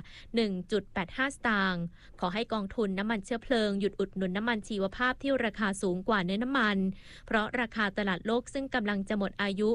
1.85 สตางค์ขอให้กองทุนน้ำมันเชื้อเพลิงหยุดอุดหนุนน้ำมันชีวภาพที่ราคาสูงกว่าเนื้อน้ำมันเพราะราคาตลาดโลกซึ่งกำลังจะหมดอายุ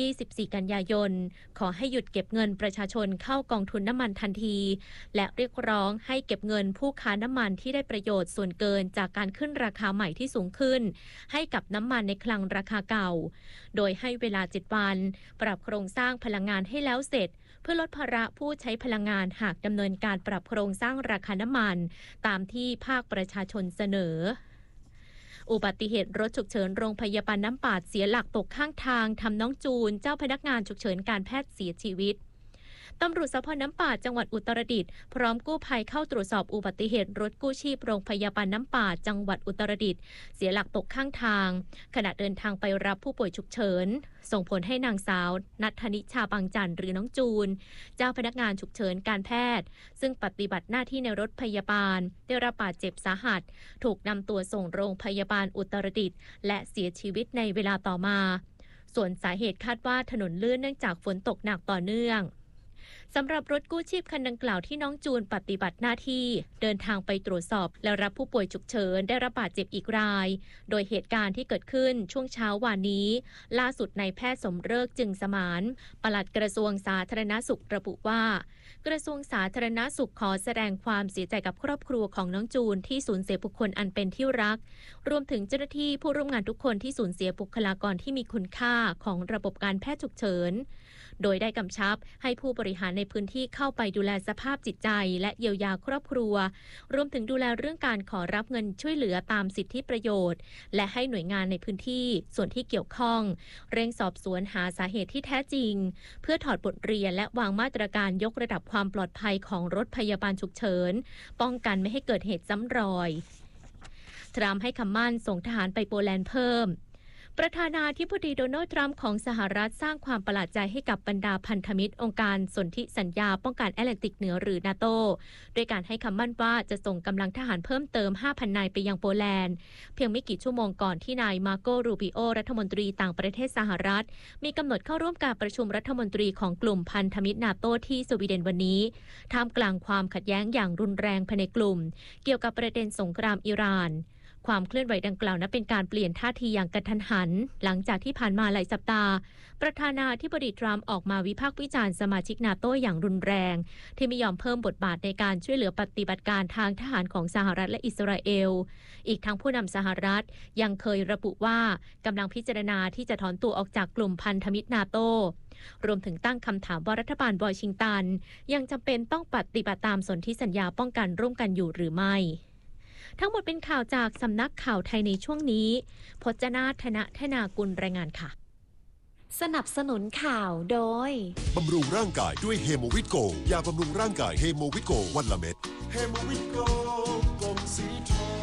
24 กันยายนขอให้หยุดเก็บเงินประชาชนเข้ากองทุนน้ำมันทันทีและเรียกร้องให้เก็บเงินผู้ค้าน้ำมันที่ได้ประโยชน์ส่วนเกินจากการขึ้นราคาใหม่ที่สูงขึ้นให้กับน้ำมันในคลังราคาเก่าโดยให้เวลา 7 วันปรับโครงสร้างพลังงานให้แล้วเสร็จเพื่อลดภาระผู้ใช้พลังงานหากดำเนินการปรับโครงสร้างราคาน้ำมันตามที่ภาคประชาชนเสนออุบัติเหตุรถฉุกเฉินโรงพยาบาลน้ำปาดเสียหลักตกข้างทางทำน้องจูนเจ้าพนักงานฉุกเฉินการแพทย์เสียชีวิตตำรวจสพ.น้ำปาดจังหวัดอุตรดิตถ์พร้อมกู้ภัยเข้าตรวจสอบอุบัติเหตุรถกู้ชีพโรงพยาบาลน้ำปาดจังหวัดอุตรดิตถ์เสียหลักตกข้างทางขณะเดินทางไปรับผู้ป่วยฉุกเฉินส่งผลให้นางสาวณัฐนิชาบางจันทร์หรือน้องจูนเจ้าพนักงานฉุกเฉินการแพทย์ซึ่งปฏิบัติหน้าที่ในรถพยาบาลได้รับบาดเจ็บสาหัสถูกนำตัวส่งโรงพยาบาลอุตรดิตถ์และเสียชีวิตในเวลาต่อมาส่วนสาเหตุคาดว่าถนนลื่นเนื่องจากฝนตกหนักต่อเนื่องสำหรับรถกู้ชีพคันดังกล่าวที่น้องจูนปฏิบัติหน้าที่เดินทางไปตรวจสอบและรับผู้ป่วยฉุกเฉินได้รับบาดเจ็บอีกรายโดยเหตุการณ์ที่เกิดขึ้นช่วงเช้าวานนี้ล่าสุดนายแพทย์สมฤกษ์จึงสมานปลัดกระทรวงสาธารณสุขระบุว่ากระทรวงสาธารณสุขขอแสดงความเสียใจกับครอบครัวของน้องจูนที่สูญเสียบุคคลอันเป็นที่รักรวมถึงเจ้าหน้าที่ผู้ร่วมงานทุกคนที่สูญเสียบุคลากรที่มีคุณค่าของระบบการแพทย์ฉุกเฉินโดยได้กำชับให้ผู้บริหารในพื้นที่เข้าไปดูแลสภาพจิตใจและเยียวยาครอบครัวรวมถึงดูแลเรื่องการขอรับเงินช่วยเหลือตามสิทธิประโยชน์และให้หน่วยงานในพื้นที่ส่วนที่เกี่ยวข้องเร่งสอบสวนหาสาเหตุที่แท้จริงเพื่อถอดบทเรียนและวางมาตรการยกระดับความปลอดภัยของรถพยาบาลฉุกเฉินป้องกันไม่ให้เกิดเหตุซ้ำรอยทรัมป์ให้คำมั่นส่งทหารไปโปแลนด์เพิ่มประธานาธิบดีโดนัลด์ทรัมป์ของสหรัฐสร้างความประหลาดใจให้กับบรรดาพันธมิตรองค์การสนธิสัญญาป้องกันแอตแลนติกเหนือหรือนาโตด้วยการให้คำมั่นว่าจะส่งกำลังทหารเพิ่มเติม 5,000 นายไปยังโปแลนด์เพียงไม่กี่ชั่วโมงก่อนที่นายมาโกรูบิโอรัฐมนตรีต่างประเทศสหรัฐมีกำหนดเข้าร่วมการประชุมรัฐมนตรีของกลุ่มพันธมิตรนาโตที่สวีเดนวันนี้ท่ามกลางความขัดแย้งอย่างรุนแรงภายในกลุ่มเกี่ยวกับประเด็นสงครามอิหร่านความเคลื่อนไหวดังกล่าวนั้นเป็นการเปลี่ยนท่าทีอย่างกระทันหันหลังจากที่ผ่านมาหลายสัปดาห์ประธานาธิบดีทรัมป์ออกมาวิพากษ์วิจารณ์สมาชิกนาโต้อย่างรุนแรงที่ไม่ยอมเพิ่มบทบาทในการช่วยเหลือปฏิบัติการทางทหารของสหรัฐและอิสราเอลอีกทั้งผู้นำสหรัฐยังเคยระบุว่ากำลังพิจารณาที่จะถอนตัวออกจากกลุ่มพันธมิตรนาโต้รวมถึงตั้งคำถามว่ารัฐบาลวอชิงตันยังจำเป็นต้องปฏิบัติตามสนธิสัญญาป้องกันร่วมกันอยู่หรือไม่ทั้งหมดเป็นข่าวจากสำนักข่าวไทยในช่วงนี้พจนาธนธนากุลรายงานค่ะสนับสนุนข่าวโดยบำรุงร่างกายด้วยเฮโมวิตโกยาบำรุงร่างกายเฮโมวิตโกวันละเม็ดเฮโมวิตโกกลมสีทอง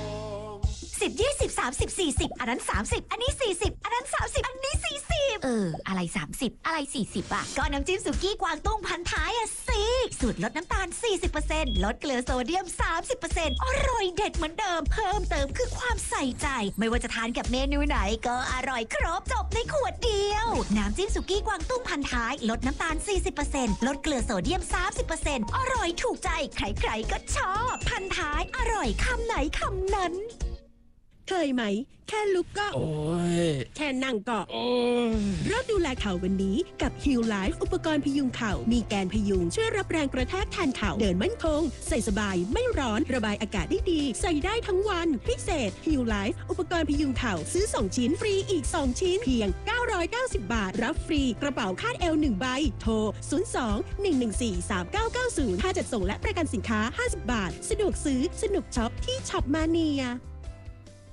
10 20 30 40อันนั้น30อันนี้40อันนั้น30อันนี้40อะไร30อะไร40อ่ะก็น้ำจิ้มสุกี้กวางตุ้งพันท้ายอ่ะสิสูตรลดน้ำตาล 40% ลดเกลือโซเดียม 30% อร่อยเด็ดเหมือนเดิมเพิ่มเติมคือความใส่ใจไม่ว่าจะทานกับเมนูไหนก็อร่อยครบจบในขวดเดียวน้ำจิ้มสุกี้กวางตุ้งพันท้ายลดน้ำตาล 40% ลดเกลือโซเดียม 30% อร่อยถูกใจใครๆก็ชอบพันท้ายอร่อยคำไหนคำนั้นเคยไหมแค่ลุกก็แค่นั่งก็เริ่มดูแลเข่าวันนี้กับ Heal Life อุปกรณ์พยุงเข่ามีแกนพยุงช่วยรับแรงกระแทกแทนเข่าเดินมั่นคงใส่สบายไม่ร้อนระบายอากาศได้ดีใส่ได้ทั้งวันพิเศษ Heal Life อุปกรณ์พยุงเข่าซื้อ2ชิ้นฟรีอีก2ชิ้นเพียง990 บาทรับฟรีกระเป๋าคาดเอว1ใบโทร02-114-3990ค่าจัดส่งและประกันสินค้า50 บาทสะดวกซื้อสนุกช็อปที่ช็อปมาเนีย